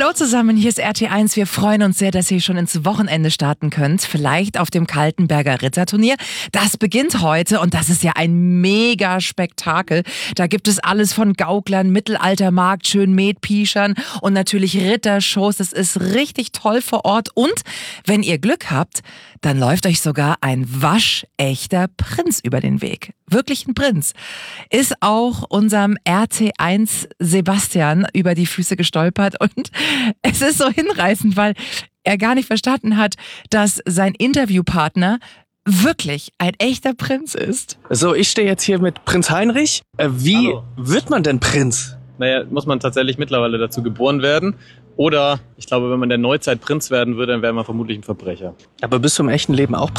Hallo zusammen, hier ist RT1. Wir freuen uns sehr, dass ihr schon ins Wochenende starten könnt. Vielleicht auf dem Kaltenberger Ritterturnier. Das beginnt heute und das ist ja ein Mega-Spektakel. Da gibt es alles von Gauklern, Mittelaltermarkt, schön Metpischern und natürlich Rittershows. Das ist richtig toll vor Ort. Und wenn ihr Glück habt, dann läuft euch sogar ein waschechter Prinz über den Weg. Wirklich ein Prinz. Ist auch unserem RT1 Sebastian über die Füße gestolpert und es ist so hinreißend, weil er gar nicht verstanden hat, dass sein Interviewpartner wirklich ein echter Prinz ist. So, ich stehe jetzt hier mit Prinz Heinrich. Wie Hallo. wird man denn Prinz? Naja, muss man tatsächlich mittlerweile dazu geboren werden. Oder, ich glaube, wenn man in der Neuzeit Prinz werden würde, dann wäre man vermutlich ein Verbrecher. Aber bist du im echten Leben auch